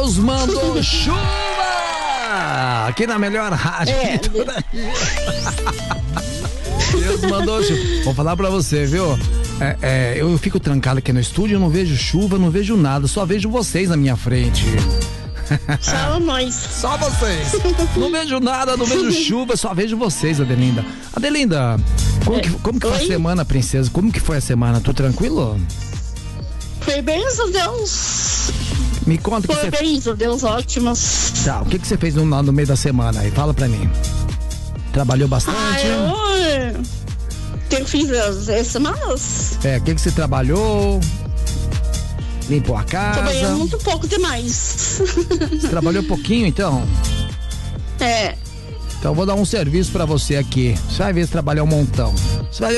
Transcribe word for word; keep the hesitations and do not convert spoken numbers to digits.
Deus mandou chuva aqui na melhor rádio. É. Deus mandou chuva. Vou falar pra você, viu? É, é, eu fico trancado aqui no estúdio, eu não vejo chuva, não vejo nada, só vejo vocês na minha frente. Só nós. Só vocês. Não vejo nada, não vejo chuva, só vejo vocês, Adelinda. Adelinda, como É. que, como que foi a Oi? semana, princesa? Como que foi a semana? Tô tranquilo? Foi bem, meu Deus. Me conta o que Foi você... bem, meu Deus, ótimos. Tá, o que que você fez no, no meio da semana aí? Fala pra mim. Trabalhou bastante? Ah, eu... Eu fiz as, as semanas. É, o que que você trabalhou? Limpou a Trabalhei casa? muito pouco demais. Você trabalhou pouquinho, então? É. Então eu vou dar um serviço pra você aqui. Você vai ver se trabalhar um montão. Você vai